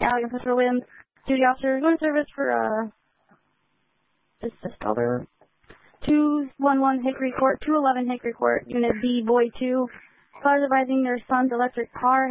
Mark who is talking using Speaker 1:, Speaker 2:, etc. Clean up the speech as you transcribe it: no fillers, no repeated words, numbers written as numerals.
Speaker 1: Alec Officer Williams, duty officer, going to service for, this is over 211 Hickory Court, 211 Hickory Court, Unit B, Void 2, cars advising their son's electric car